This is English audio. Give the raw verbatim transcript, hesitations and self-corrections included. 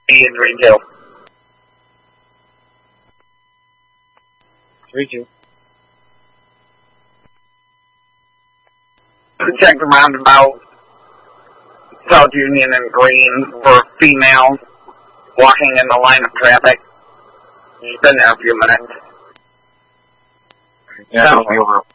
Ian, three two. three two. Check the roundabout. South Union and Green for females walking in the line of traffic. He's been there a few minutes. Yeah, it'll be over.